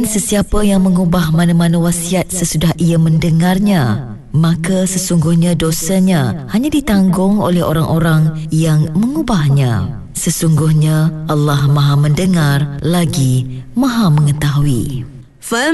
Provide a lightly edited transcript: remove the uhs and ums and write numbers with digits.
sesiapa yang mengubah mana-mana wasiat sesudah ia mendengarnya, maka sesungguhnya dosanya hanya ditanggung oleh orang-orang yang mengubahnya. Sesungguhnya Allah Maha mendengar lagi Maha mengetahui.